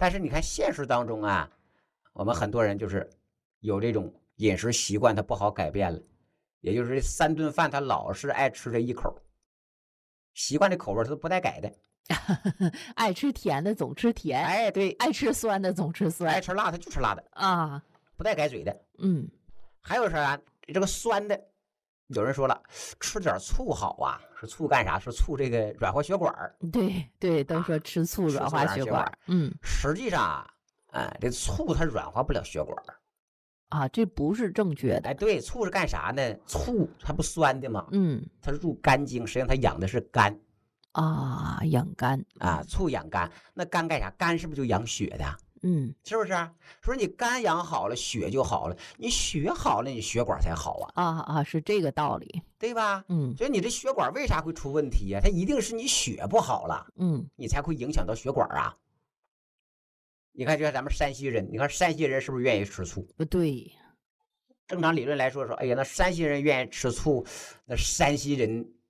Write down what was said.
但是你看现实当中啊，我们很多人就是有这种饮食习惯，他不好改变了，也就是3顿饭他老是爱吃这一口，习惯这口味他都不带改的。 爱吃甜的总吃甜， 哎，对， 爱吃酸的总吃爱酸吃辣他就吃辣的， 啊。 不带改嘴的。 嗯， 还有啥？这个酸的，有人说了，吃点醋好啊，是醋干啥？是醋这个软化血管对对，都说啊， 吃醋软吃醋化血管。 软血管。 嗯实际上啊，这醋它软化不了血管。 啊，这不是正确的。 哎，对，醋是干啥呢？醋它不酸的吗？ 嗯它入肝经，实际上它养的是肝啊，养肝啊，醋养肝。那肝干啥？肝是不是就养血的？ 嗯是不是啊？说你肝养好了，血就好了。你血好了，你血管才好啊， 啊，是这个道理。 对吧？ 嗯所以你这血管为啥会出问题呀、它一定是你血不好了， 嗯你才会影响到血管啊。你看，就像咱们山西人，你看山西人是不是愿意吃醋？ 不对。 正常理论来说，哎呀，那山西人愿意吃醋，那山西人